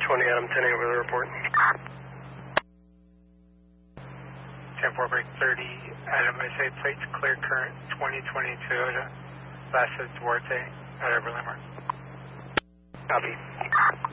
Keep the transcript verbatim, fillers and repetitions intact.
twenty Adam ten eight with a report. ten four break thirty, Adam, I say plates clear current twenty twenty-two to Lasted Duarte at Everland Mark. Copy.